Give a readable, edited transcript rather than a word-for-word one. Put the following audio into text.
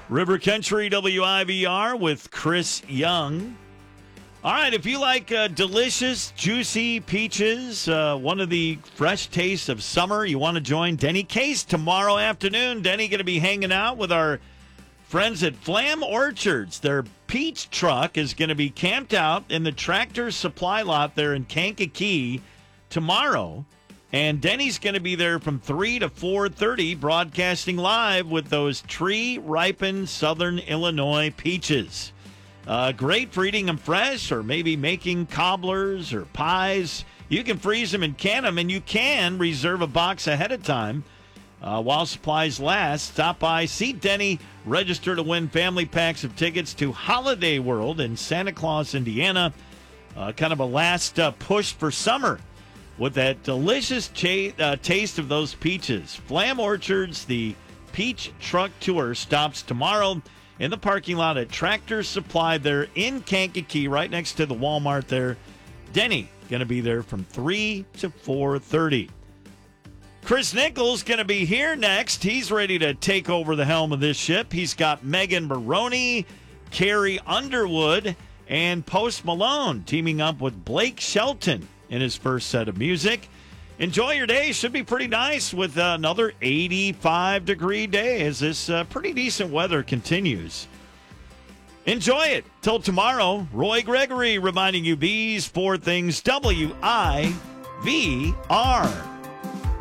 River Country WIVR with Chris Young. All right, if you like delicious, juicy peaches, one of the fresh tastes of summer, you want to join Denny Case tomorrow afternoon. Denny going to be hanging out with our friends at Flam Orchards. Their peach truck is going to be camped out in the Tractor Supply lot there in Kankakee tomorrow. And Denny's going to be there from 3 to 4:30, broadcasting live with those tree-ripened Southern Illinois peaches. Great for eating them fresh or maybe making cobblers or pies. You can freeze them and can them, and you can reserve a box ahead of time while supplies last. Stop by, see Denny, register to win family packs of tickets to Holiday World in Santa Claus, Indiana. Kind of a last push for summer with that delicious taste of those peaches. Flam Orchards, the Peach Truck Tour stops tomorrow in the parking lot at Tractor Supply there in Kankakee, right next to the Walmart there. Denny going to be there from 3 to 4:30. Chris Nichols going to be here next. He's ready to take over the helm of this ship. He's got Megan Maroney, Carrie Underwood, and Post Malone teaming up with Blake Shelton in his first set of music. Enjoy your day. Should be pretty nice with another 85-degree day as this pretty decent weather continues. Enjoy it. Till tomorrow, Roy Gregory reminding you these four things WIVR.